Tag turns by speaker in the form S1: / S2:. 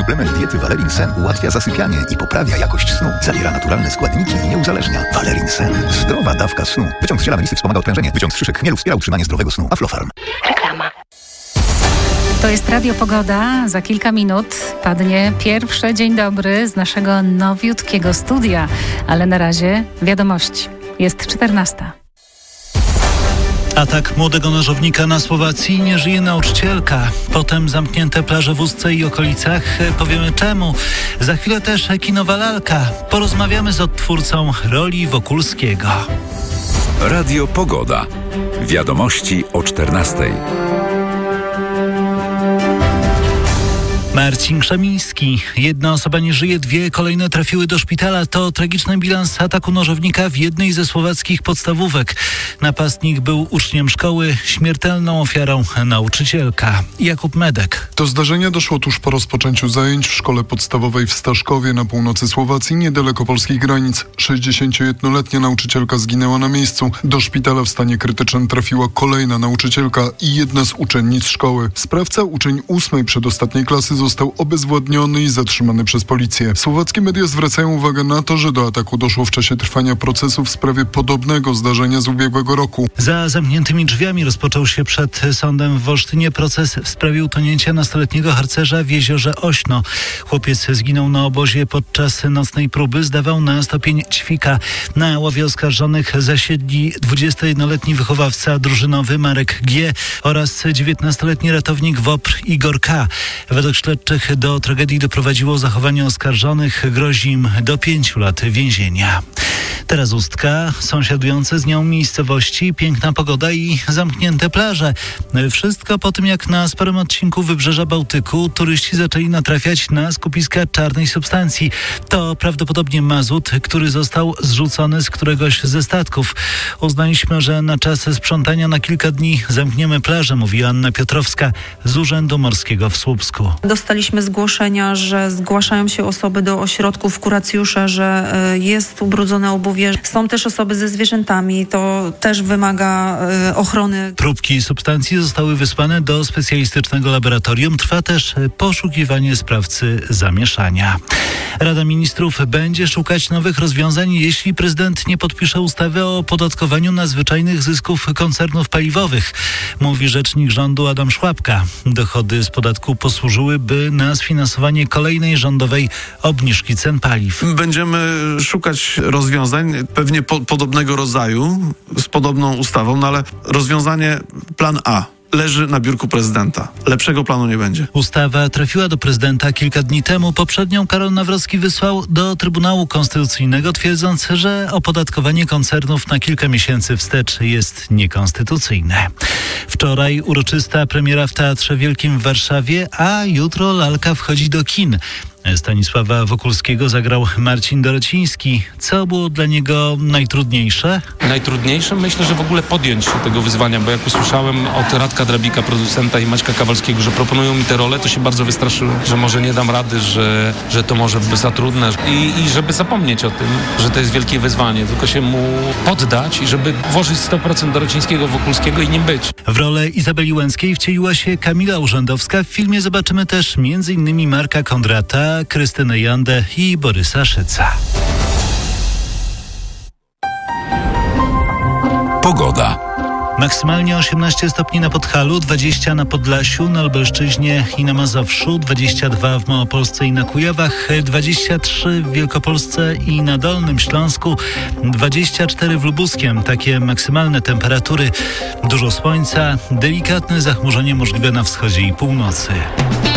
S1: Suplement diety Valerin Sen ułatwia zasypianie i poprawia jakość snu. Zawiera naturalne składniki i nie uzależnia. Valerin Sen. Zdrowa dawka snu. Wyciąg z ziela melisy wspomaga odprężenie. Wyciąg z szyszek chmielu wspiera utrzymanie zdrowego snu. Aflofarm.
S2: Reklama.
S3: To jest Radio Pogoda. Za kilka minut padnie pierwszy dzień dobry z naszego nowiutkiego studia. Ale na razie wiadomości. Jest 14.
S4: Atak młodego nożownika na Słowacji, nie żyje nauczycielka. Potem zamknięte plaże w Ustce i okolicach. Powiemy czemu. Za chwilę też kinowa lalka. Porozmawiamy z odtwórcą roli Wokulskiego.
S5: Radio Pogoda. Wiadomości o 14:00.
S4: Marcin Krzemiński. Jedna osoba nie żyje, 2 kolejne trafiły do szpitala. To tragiczny bilans ataku nożownika w jednej ze słowackich podstawówek. Napastnik był uczniem szkoły, śmiertelną ofiarą nauczycielka. Jakub Medek.
S6: Do zdarzenia doszło tuż po rozpoczęciu zajęć w szkole podstawowej w Staszkowie na północy Słowacji, niedaleko polskich granic. 61-letnia nauczycielka zginęła na miejscu. Do szpitala w stanie krytycznym trafiła kolejna nauczycielka i jedna z uczennic szkoły. Sprawca, uczeń 8. przedostatniej klasy, został obezwładniony i zatrzymany przez policję. Słowackie media zwracają uwagę na to, że do ataku doszło w czasie trwania procesu w sprawie podobnego zdarzenia z ubiegłego roku.
S4: Za zamkniętymi drzwiami rozpoczął się przed sądem w Wolsztynie proces w sprawie utonięcia nastoletniego harcerza w jeziorze Ośno. Chłopiec zginął na obozie podczas nocnej próby. Zdawał na stopień ćwika. Na ławie oskarżonych zasiedli 21-letni wychowawca drużynowy Marek G. oraz 19-letni ratownik WOPR Igor K. Według śledczych do tragedii doprowadziło zachowanie oskarżonych. Grozi im do 5 lat więzienia. Teraz Ustka, sąsiadujące z nią miejscowości, piękna pogoda i zamknięte plaże. Wszystko po tym, jak na sporym odcinku Wybrzeża Bałtyku turyści zaczęli natrafiać na skupiska czarnej substancji. To prawdopodobnie mazut, który został zrzucony z któregoś ze statków. Uznaliśmy, że na czas sprzątania na kilka dni zamkniemy plażę, mówi Anna Piotrowska z Urzędu Morskiego w Słupsku.
S7: Dostaliśmy zgłoszenia, że zgłaszają się osoby do ośrodków kuracjusze, że jest ubrudzone obuwie. Są też osoby ze zwierzętami, to też wymaga ochrony.
S4: Próbki substancji zostały wysłane do specjalistycznego laboratorium. Trwa też poszukiwanie sprawcy zamieszania. Rada Ministrów będzie szukać nowych rozwiązań, jeśli prezydent nie podpisze ustawy o opodatkowaniu nadzwyczajnych zysków koncernów paliwowych, mówi rzecznik rządu Adam Szłapka. Dochody z podatku posłużyłyby na sfinansowanie kolejnej rządowej obniżki cen paliw.
S8: Będziemy szukać rozwiązań pewnie podobnego rodzaju, z podobną ustawą, no ale rozwiązanie plan A leży na biurku prezydenta. Lepszego planu nie będzie.
S4: Ustawa trafiła do prezydenta kilka dni temu. Poprzednią Karol Nawrocki wysłał do Trybunału Konstytucyjnego, twierdząc, że opodatkowanie koncernów na kilka miesięcy wstecz jest niekonstytucyjne. Wczoraj uroczysta premiera w Teatrze Wielkim w Warszawie, a jutro lalka wchodzi do kin. Stanisława Wokulskiego zagrał Marcin Dorociński. Co było dla niego najtrudniejsze?
S9: Najtrudniejsze? Myślę, że w ogóle podjąć się tego wyzwania, bo jak usłyszałem od Radka Drabika, producenta, i Maćka Kawalskiego, że proponują mi tę rolę, to się bardzo wystraszyłem, że może nie dam rady, że to może być za trudne i żeby zapomnieć o tym, że to jest wielkie wyzwanie, tylko się mu poddać i żeby włożyć 100% Dorocińskiego, Wokulskiego i nim być.
S4: W rolę Izabeli Łęckiej wcieliła się Kamila Urzędowska. W filmie zobaczymy też m.in. Marka Kondrata, Krystynę Jandę i Borysa Szyca.
S5: Pogoda.
S4: Maksymalnie 18 stopni na Podhalu, 20 na Podlasiu, na Lubelszczyźnie i na Mazowszu, 22 w Małopolsce i na Kujawach, 23 w Wielkopolsce i na Dolnym Śląsku, 24 w Lubuskiem. Takie maksymalne temperatury. Dużo słońca, delikatne zachmurzenie możliwe na wschodzie i północy.